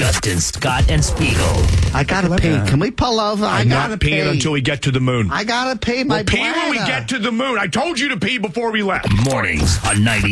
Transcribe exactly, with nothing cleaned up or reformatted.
Justin, Scott, and Spiegel. I gotta pee. Can we pull over? I I'm gotta not pee. peeing until we get to the moon. I gotta pee my We'll pee when we bladder. get to the moon. I told you to pee before we left. Mornings on ninety.